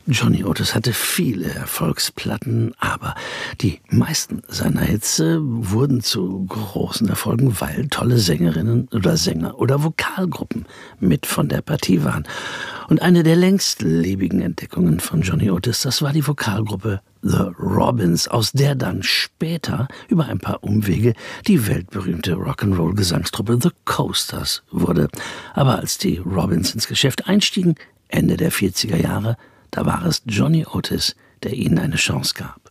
Johnny Otis hatte viele Erfolgsplatten, aber die meisten seiner Hits wurden zu großen Erfolgen, weil tolle Sängerinnen oder Sänger oder Vokalgruppen mit von der Partie waren. Und eine der längstlebigen Entdeckungen von Johnny Otis, das war die Vokalgruppe The Robins, aus der dann später über ein paar Umwege die weltberühmte Rock'n'Roll-Gesangstruppe The Coasters wurde. Aber als die Robins ins Geschäft einstiegen, Ende der 40er Jahre, da war es Johnny Otis, der ihnen eine Chance gab.